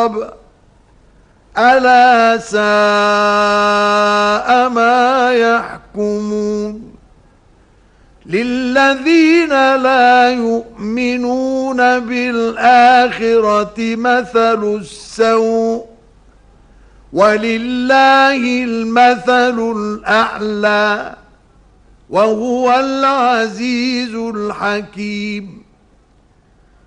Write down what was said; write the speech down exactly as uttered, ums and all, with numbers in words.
العقاب ألا ساء ما يحكمون للذين لا يؤمنون بالآخرة مثل السوء ولله المثل الأعلى وهو العزيز الحكيم